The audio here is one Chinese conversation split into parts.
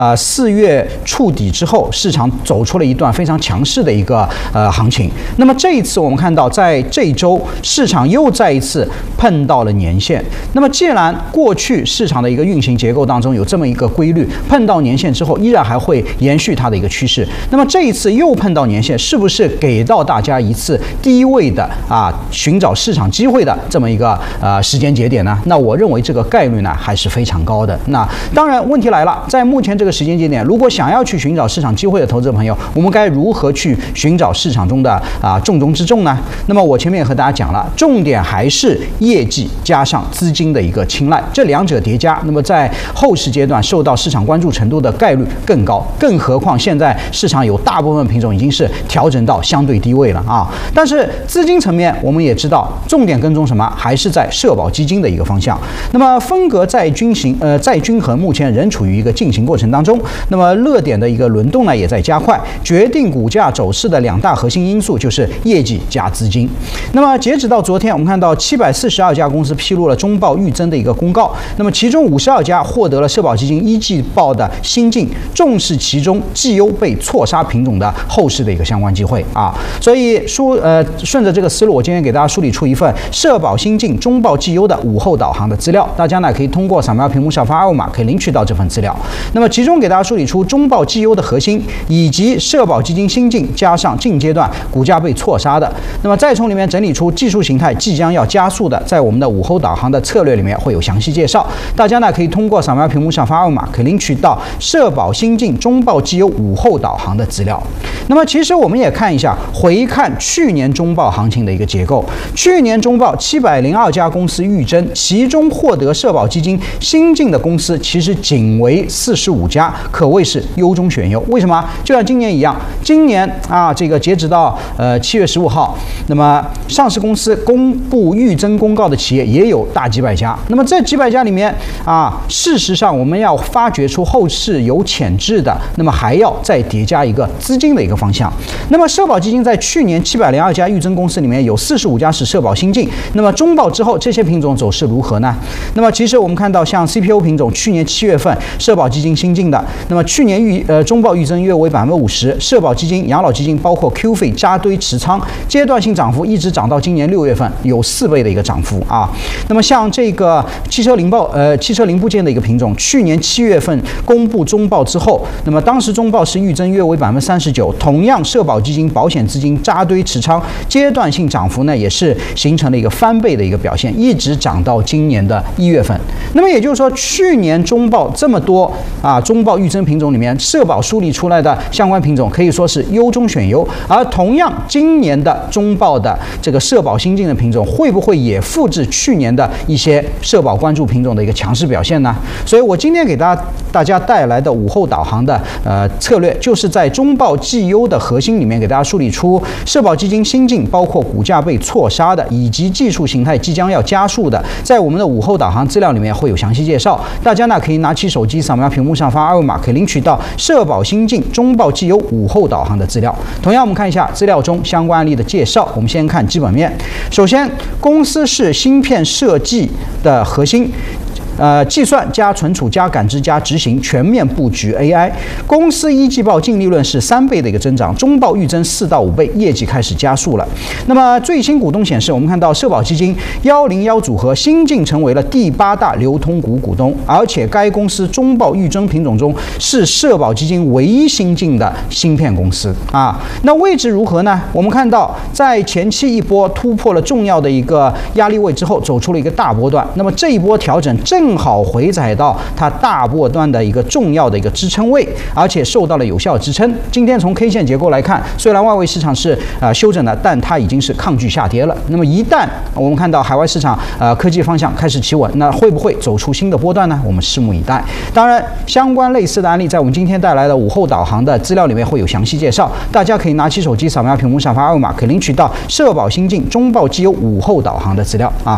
4月触底之后，市场走出了一段非常强势的一个行情。那么这一次我们看到，在这一周市场又再一次碰到了年线。那么既然过去市场的一个运行结构当中有这么一个规律，碰到年线之后依然还会延续它的一个趋势。那么这一次又碰到年线，是不是给到大家一次低位的寻找市场机会的这么一个时间节点呢？那我认为这个概率呢还是非常高的。那当然问题来了，在目前这个时间节点，如果想要去寻找市场机会的投资朋友，我们该如何去寻找市场中的重中之重呢？那么我前面也和大家讲了，重点还是业绩加上资金的一个青睐，这两者叠加，那么在后市阶段受到市场关注程度的概率更高。更何况现在市场有大部分品种已经是调整到相对低位了但是资金层面我们也知道，重点跟踪什么？还是在社保基金的一个方向。那么分隔再均衡目前仍处于一个进行过程当中。那么热点的一个轮动呢也在加快，决定股价走势的两大核心因素就是业绩加资金。那么截止到昨天，我们看到742家公司披露了中报预增的一个公告，那么其中52家获得了社保基金一季报的新进，重视其中绩优被错杀品种的后市的一个相关机会所以顺着这个思路，我今天给大家梳理出一份社保新进中报绩优的午后导航的资料，大家呢可以通过扫描屏幕上方二维码可以领取到这份资料。那么其中给大家梳理出中报绩优的核心，以及社保基金新进加上近阶段股价被错杀的，那么再从里面整理出技术形态即将要加速的，在我们的午后导航的策略里面会有详细介绍，大家呢可以通过扫描屏幕上方二维码可以领取到社保新进中报绩优午后导航的资料。那么其实我们也看一下，回看去年中报行情的一个结构，去年中报702家公司预增，其中获得社保基金新进的公司其实仅为45家，可谓是优中选优。为什么？就像今年一样，今年这个截止到7月15号，那么上市公司公布预增公告的企业也有大几百家。那么这几百家里面事实上我们要发掘出后市有潜质的，那么还要再叠加一个资金的一个方向。那么社保基金在去年702家预增公司里面有45家是社保新进，那么中报之后这些品种走势如何呢？那么其实我们看到像 CPO 品种去年7月份社保基金新进的，那么去年中报预增约为50%，社保基金、养老基金包括 Q 费扎堆持仓，阶段性涨幅一直涨到今年6月份，有4倍的一个涨幅那么像这个汽车零部件的一个品种，去年7月份公布中报之后，那么当时中报是预增约为39%，同样社保基金、保险资金扎堆持仓，阶段性涨幅呢也是形成了一个翻倍的一个表现，一直涨到今年的1月份。那么也就是说，去年中报这么多中报预增品种里面，社保梳理出来的相关品种可以说是优中选优。而同样今年的中报的这个社保新进的品种，会不会也复制去年的一些社保关注品种的一个强势表现呢？所以我今天给大家带来的午后导航的策略，就是在中报绩优的核心里面给大家梳理出社保基金新进，包括股价被错杀的，以及技术形态即将要加速的，在我们的午后导航资料里面会有详细介绍。大家呢可以拿起手机扫描屏幕上方二维码，可以领取到社保新进中报绩优午后导航的资料。同样我们看一下资料中相关案例的介绍。我们先看基本面，首先公司是芯片设计的核心，计算加存储加感知加执行，全面布局 AI。公司一季报净利润是3倍的一个增长，中报预增4到5倍，业绩开始加速了。那么最新股东显示，我们看到社保基金101组合新进成为了第8大流通股股东，而且该公司中报预增品种中是社保基金唯一新进的芯片公司那位置如何呢？我们看到在前期一波突破了重要的一个压力位之后，走出了一个大波段。那么这一波调整正好回踩到它大波段的一个重要的一个支撑位，而且受到了有效支撑。今天从 K 线结构来看，虽然外围市场是休整的，但它已经是抗拒下跌了。那么一旦我们看到海外市场科技方向开始企稳，那会不会走出新的波段呢？我们拭目以待。当然，相关类似的案例在我们今天带来的午后导航的资料里面会有详细介绍，大家可以拿起手机扫描屏幕上方二维码，可以领取到社保新进中报绩优午后导航的资料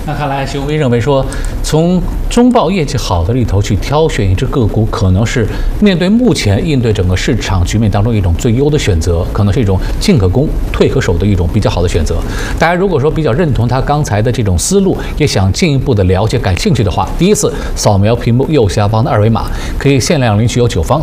那看来，熊飞认为说，从中报业绩好的里头去挑选一只个股，可能是面对目前应对整个市场局面当中一种最优的选择，可能是一种进可攻、退可守的一种比较好的选择。大家如果说比较认同他刚才的这种思路，也想进一步的了解、感兴趣的话，第一次扫描屏幕右下方的2维码，可以限量领取有9方